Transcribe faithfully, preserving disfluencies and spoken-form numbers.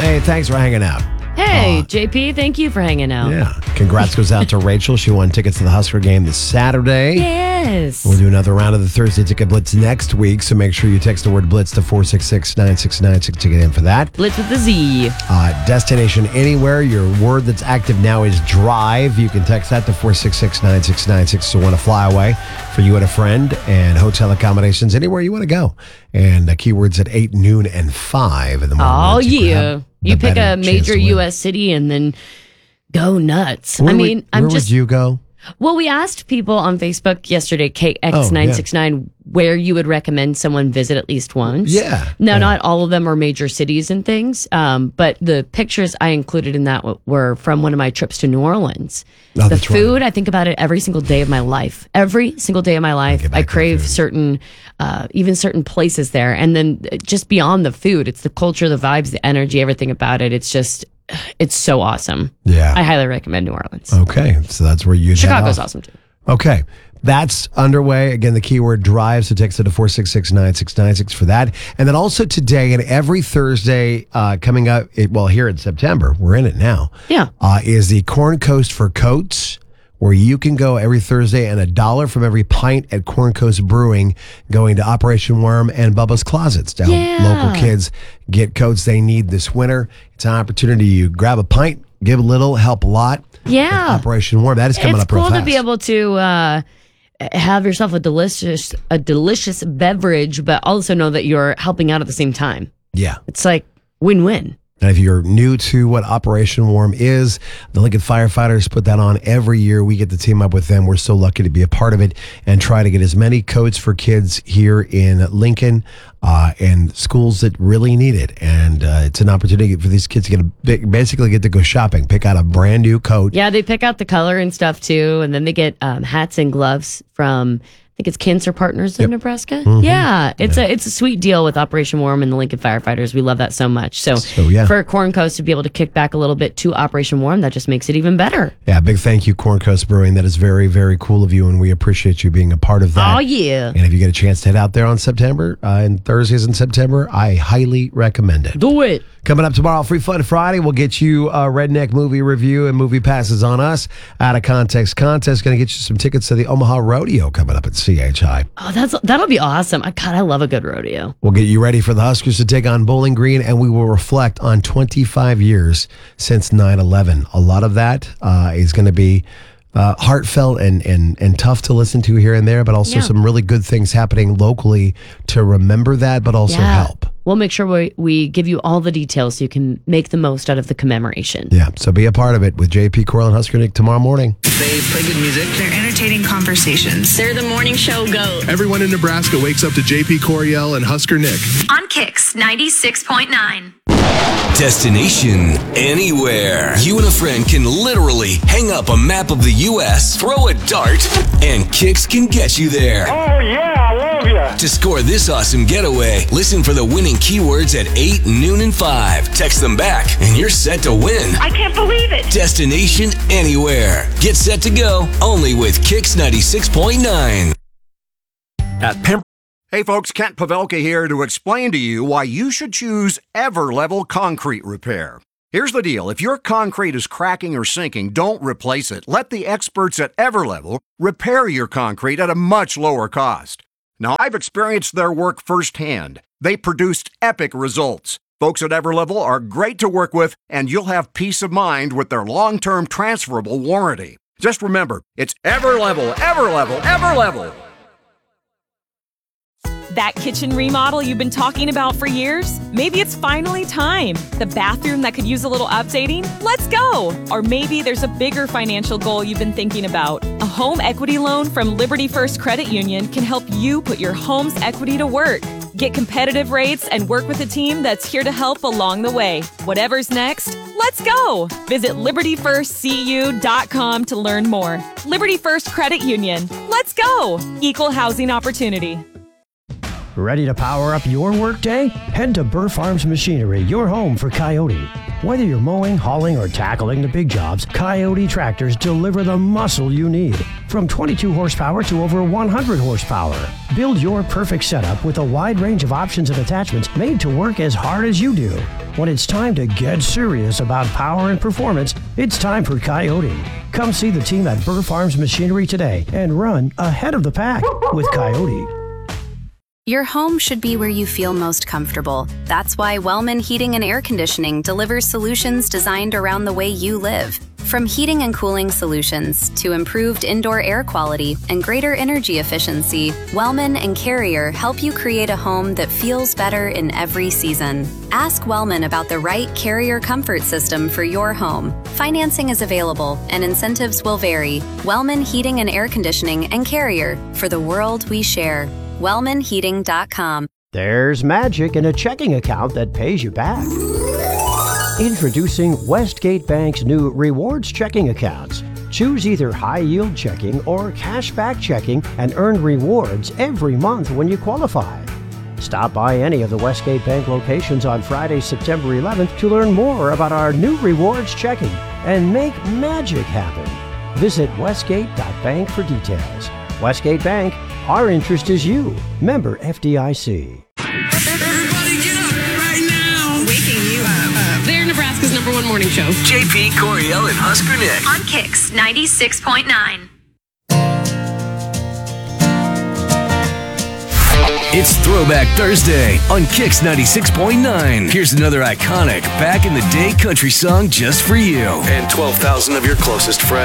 Hey, thanks for hanging out. Hey, Uh, J P, thank you for hanging out. Yeah. Congrats goes out to Rachel. She won tickets to the Husker game this Saturday. Yes. We'll do another round of the Thursday Ticket Blitz next week, so make sure you text the word Blitz to four six six, nine six nine six to get in for that. Blitz with the Z. Uh, destination anywhere. Your word that's active now is drive. You can text that to four six six, nine six nine six to want to fly away for you and a friend, and hotel accommodations anywhere you want to go. And the keywords at eight, noon, and five in the morning. Oh, You yeah. grab You the pick better a chance major to win. U S city and then go nuts. Where I would- mean, I'm where just. would you go? Well, we asked people on Facebook yesterday, K X nine six nine, where you would recommend someone visit at least once. Yeah. Now, Yeah. not all of them are major cities and things, um, but the pictures I included in that w- were from one of my trips to New Orleans. Oh, the that's food, right. I think about it every single day of my life. Every single day of my life, get back I to the crave food. certain, uh, even certain places there. And then uh, just beyond the food, it's the culture, the vibes, the energy, everything about it. It's just, it's so awesome. Yeah. I highly recommend New Orleans. Okay. So that's where you Chicago's awesome too. Okay. That's underway. Again, the keyword drive. So text it to four six six, nine six nine six for that. And then also today and every Thursday uh, coming up, it, well, here in September, we're in it now, Yeah. uh, is the Corn Coast for Coats, where you can go every Thursday and a dollar from every pint at Corn Coast Brewing going to Operation Worm and Bubba's Closets to help Yeah. local kids get coats they need this winter. It's an opportunity. You grab a pint, give a little, help a lot. Yeah. Operation Warm. That is coming It's up real cool to fast. be able to uh, have yourself a delicious a delicious beverage, but also know that you're helping out at the same time. Yeah. It's like win-win. And if you're new to what Operation Warm is, the Lincoln Firefighters put that on every year. We get to team up with them. We're so lucky to be a part of it and try to get as many coats for kids here in Lincoln uh, and schools that really need it. And uh, it's an opportunity for these kids to get a big, basically get to go shopping, pick out a brand new coat. Yeah, they pick out the color and stuff too, and then they get um, hats and gloves from. I think it's Cancer Partners of Nebraska. Yeah, it's a it's a sweet deal with Operation Warm and the Lincoln Firefighters. We love that so much. So, So, yeah. for Corn Coast to be able to kick back a little bit to Operation Warm, that just makes it even better. Yeah, big thank you, Corn Coast Brewing. That is very, very cool of you, and we appreciate you being a part of that. Oh yeah, And if you get a chance to head out there on September, uh, and Thursdays in September, I highly recommend it. do it. Coming up tomorrow, Free Fun Friday, we'll get you a Redneck movie review and movie passes on us. Out of Context contest, going to get you some tickets to the Omaha Rodeo coming up at C H I. Oh, that's that'll be awesome. I God, I love a good rodeo. We'll get you ready for the Huskers to take on Bowling Green, and we will reflect on twenty-five years since nine eleven. A lot of that uh, is going to be uh, heartfelt and, and, and tough to listen to here and there, but also Yeah. some really good things happening locally to remember that, but also Yeah. help. We'll make sure we, we give you all the details so you can make the most out of the commemoration. Yeah, so be a part of it with J P Coral and Husker Nick tomorrow morning. They play good music. They're entertaining conversations. They're the morning show goat. Everyone in Nebraska wakes up to J P Coriel and Husker Nick. On Kicks ninety-six point nine. Destination anywhere. You and a friend can literally hang up a map of the U S, throw a dart, and Kicks can get you there. Oh, yeah, I love you. To score this awesome getaway, listen for the winning keywords at eight, noon, and five. Text them back, and you're set to win. I can't believe it. Destination anywhere. Get set to go only with Kicks ninety-six point nine. At Pimp. Hey folks, Kent Pavelka here to explain to you why you should choose Everlevel Concrete Repair. Here's the deal. If your concrete is cracking or sinking, don't replace it. Let the experts at Everlevel repair your concrete at a much lower cost. Now, I've experienced their work firsthand. They produced epic results. Folks at Everlevel are great to work with, and you'll have peace of mind with their long-term transferable warranty. Just remember, it's Everlevel, Everlevel, Everlevel. That kitchen remodel you've been talking about for years? Maybe it's finally time. The bathroom that could use a little updating? Let's go! Or maybe there's a bigger financial goal you've been thinking about. A home equity loan from Liberty First Credit Union can help you put your home's equity to work. Get competitive rates and work with a team that's here to help along the way. Whatever's next, let's go! Visit liberty first c u dot com to learn more. Liberty First Credit Union. Let's go! Equal housing opportunity. Ready to power up your workday? Head to Burr Farms Machinery, your home for Coyote. Whether you're mowing, hauling, or tackling the big jobs, Coyote tractors deliver the muscle you need. From twenty-two horsepower to over one hundred horsepower. Build your perfect setup with a wide range of options and attachments made to work as hard as you do. When it's time to get serious about power and performance, it's time for Coyote. Come see the team at Burr Farms Machinery today and run ahead of the pack with Coyote. Your home should be where you feel most comfortable. That's why Wellman Heating and Air Conditioning delivers solutions designed around the way you live. From heating and cooling solutions to improved indoor air quality and greater energy efficiency, Wellman and Carrier help you create a home that feels better in every season. Ask Wellman about the right Carrier comfort system for your home. Financing is available and incentives will vary. Wellman Heating and Air Conditioning and Carrier, for the world we share. wellman heating dot com. There's magic in a checking account that pays you back. Introducing Westgate Bank's new rewards checking accounts. Choose either high-yield checking or cash-back checking and earn rewards every month when you qualify. Stop by any of the Westgate Bank locations on Friday, September eleventh to learn more about our new rewards checking and make magic happen. Visit westgate dot bank for details. Westgate Bank, our interest is you. Member F D I C. Everybody get up right now. Waking you up. They're Nebraska's number one morning show. J P, Coriel, and Husker Nick. On Kicks ninety-six point nine. It's Throwback Thursday on Kicks ninety-six point nine. Here's another iconic back in the day country song just for you and twelve thousand of your closest friends.